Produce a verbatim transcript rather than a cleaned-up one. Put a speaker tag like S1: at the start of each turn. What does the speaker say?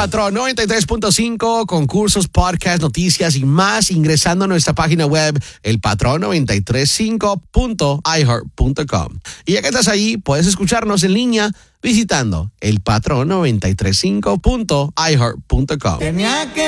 S1: Patrón noventa y tres punto cinco, concursos, podcasts, noticias y más ingresando a nuestra página web, el patrón noventa y tres punto cinco punto i heart punto com. Y ya que estás ahí, puedes escucharnos en línea visitando el patrón noventa y tres punto cinco punto i heart punto com.